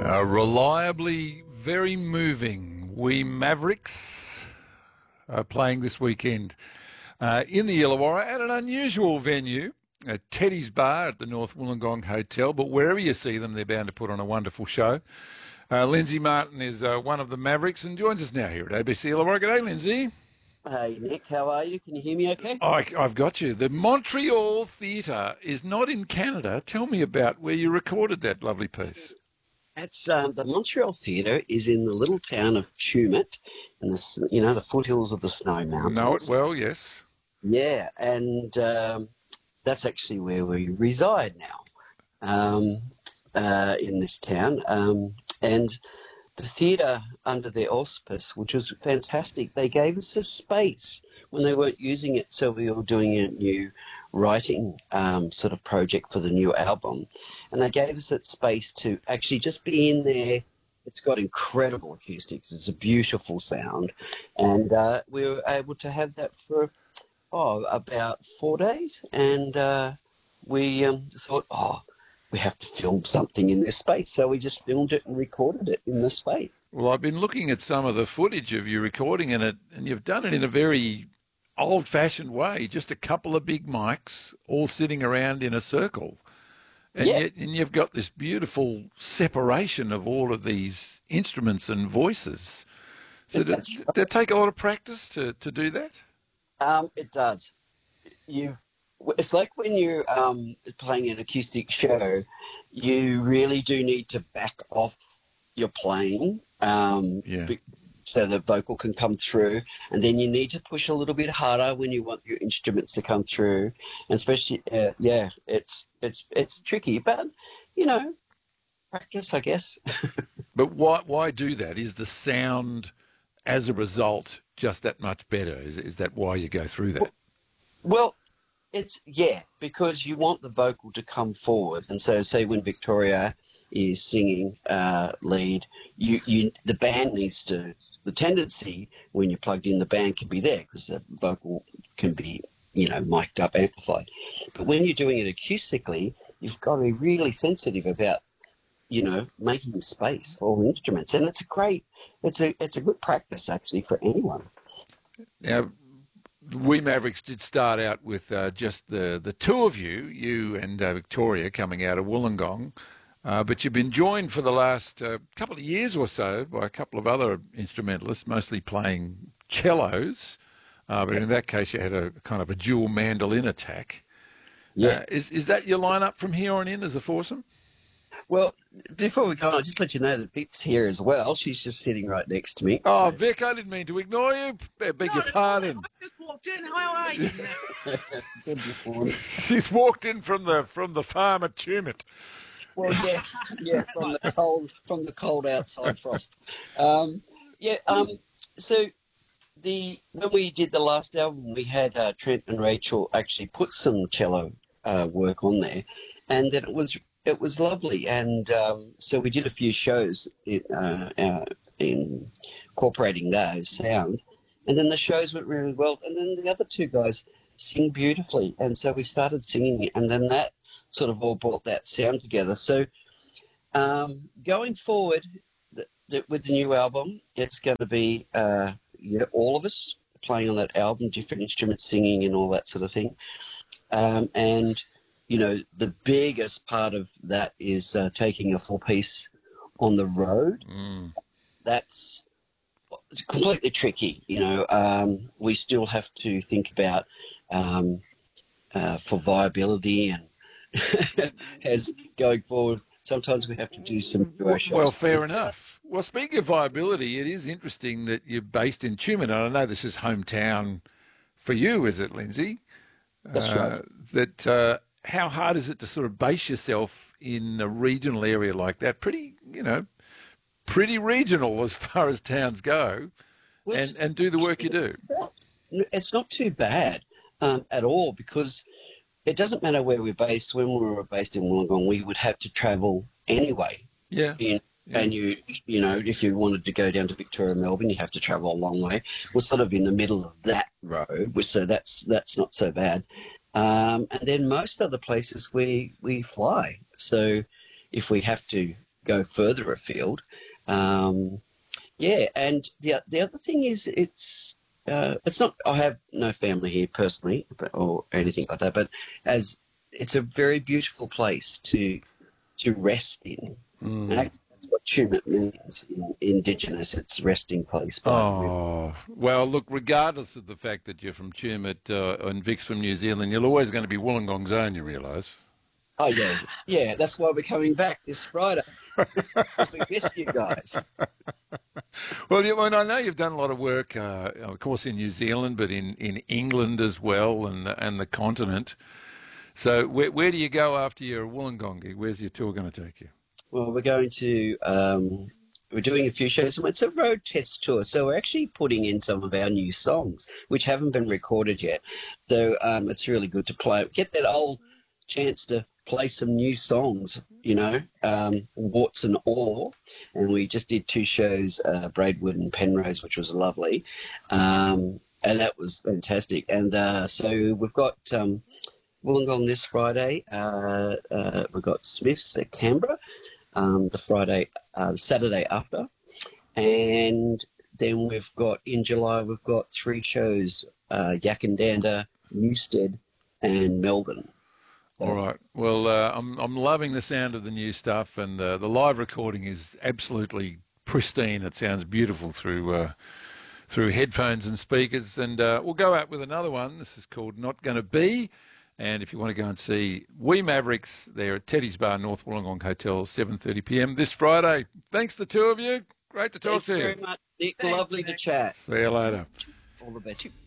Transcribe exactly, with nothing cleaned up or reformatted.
Uh, reliably very moving. We Mavericks are playing this weekend uh, in the Illawarra at an unusual venue, at Teddy's Bar at the North Wollongong Hotel. But wherever you see them, they're bound to put on a wonderful show. Uh, Lindsay Martin is uh, one of the Mavericks and joins us now here at A B C Illawarra. G'day, Lindsay. Hey, Nick, how are you? Can you hear me okay? I, I've got you. The Montreal Theatre is not in Canada. Tell me about where you recorded that lovely piece. It's um, the Montreal Theatre is in the little town of Tumut, in the you know the foothills of the Snow Mountains. Know it well, yes. Yeah, and um, that's actually where we reside now, um, uh, in this town. Um, and the theatre, under their auspice, which was fantastic, they gave us a space when they weren't using it, so we were doing a new writing um, sort of project for the new album, and they gave us that space to actually just be in there. It's got incredible acoustics. It's a beautiful sound, and uh, we were able to have that for oh about four days, and uh, we um, thought, oh, we have to film something in this space, so we just filmed it and recorded it in this space. Well, I've been looking at some of the footage of you recording in it, and you've done it in a very old-fashioned way, just a couple of big mics all sitting around in a circle. And, Yeah. yet, and you've got this beautiful separation of all of these instruments and voices. So did, That's did it take a lot of practice to, to do that? Um, it does. You've. It's like when you're um, playing an acoustic show, you really do need to back off your playing, um, Yeah. be- so the vocal can come through, and then you need to push a little bit harder when you want your instruments to come through, and especially, uh, yeah, it's it's it's tricky, but you know, practice, I guess. But why why do that? Is the sound, as a result, just that much better? Is is that why you go through that? Well, it's yeah, because you want the vocal to come forward, and so say when Victoria is singing uh, lead, you you the band needs to. The tendency when you're plugged in, the band can be there because the vocal can be, you know, mic'd up, amplified. But when you're doing it acoustically, you've got to be really sensitive about, you know, making space for all the instruments, and it's a great, it's a it's a good practice actually for anyone. Now, we Mavericks did start out with uh, just the, the two of you, you and uh, Victoria, coming out of Wollongong. Uh, but you've been joined for the last uh, couple of years or so by a couple of other instrumentalists, mostly playing cellos. Uh, but in that case, you had a kind of a dual mandolin attack. Yeah. Uh, is is that your lineup from here on in as a foursome? Well, before we go on, I'll just let you know that Vic's here as well. She's just sitting right next to me. Oh, So- Vic, I didn't mean to ignore you. I beg your pardon. I just walked in. How are you? Good before. She's walked in from the from the farm at Tumut. Well, yeah, yeah, from the cold, from the cold outside frost. Um, yeah. Um, so the when we did the last album, we had uh, Trent and Rachel actually put some cello uh, work on there, and then it was it was lovely. And um, so we did a few shows in, uh, uh, in incorporating those sound, and then the shows went really well. And then the other two guys sing beautifully, and so we started singing, and then that sort of all brought that sound together. So um, going forward th- th- with the new album, it's going to be uh, yeah, all of us playing on that album, different instruments, singing and all that sort of thing. Um, and, you know, the biggest part of that is uh, taking a full piece on the road. Mm. That's completely tricky. You know, um, we still have to think about um, uh, for viability and as going forward, sometimes we have to do some Well, shows. well, fair enough. Well, speaking of viability, it is interesting that you're based in Tumut, and I know this is hometown for you, is it, Lindsay? That's Uh, right. That uh, how hard is it to sort of base yourself in a regional area like that? Pretty, you know, pretty regional as far as towns go, Well, and and do the work you do. It's not too bad um, at all because it doesn't matter where we're based. When we were based in Wollongong, we would have to travel anyway. Yeah. In, Yeah. And you, you know, if you wanted to go down to Victoria, Melbourne, you have to travel a long way. We're sort of in the middle of that road, so that's that's not so bad. Um, and then most other places we we fly. So if we have to go further afield. Um, yeah, and the the other thing is it's uh, it's not. I have no family here personally, but, or anything like that. But as it's a very beautiful place to to rest in. Mm. And actually, that's what Tumut means in Indigenous. It's resting place by the river. Oh, well, look, regardless of the fact that you're from Tumut uh, and Vic's from New Zealand, you're always going to be Wollongong zone, you realise. Oh yeah, yeah. That's why we're coming back this Friday. Because we missed you guys. Well, you, well, I know you've done a lot of work, uh, of course, in New Zealand, but in, in England as well, and the, and the continent. So, where, where do you go after your Wollongong? Where's your tour going to take you? Well, we're going to. Um, we're doing a few shows. It's a road test tour, so we're actually putting in some of our new songs, which haven't been recorded yet. So um, it's really good to play. Get that old chance to play some new songs, you know, um, warts and all. And we just did two shows, uh, Braidwood and Penrose, which was lovely. Um, and that was fantastic. And uh, so we've got um, Wollongong this Friday. Uh, uh, we've got Smiths at Canberra um, the Friday, uh, the Saturday after. And then we've got, in July, we've got three shows, uh, Yakandanda, Newstead and Melbourne. All right. Well, uh, I'm I'm loving the sound of the new stuff, and uh, the live recording is absolutely pristine. It sounds beautiful through uh, through headphones and speakers. And uh, we'll go out with another one. This is called "Not Gonna Be." And if you want to go and see We Mavericks, they're at Teddy's Bar, North Wollongong Hotel, seven thirty p m this Friday. Thanks, the two of you. Great to talk Thanks to you. very much, Nick. Thanks, Lovely Nick. to chat. See you later. All the best.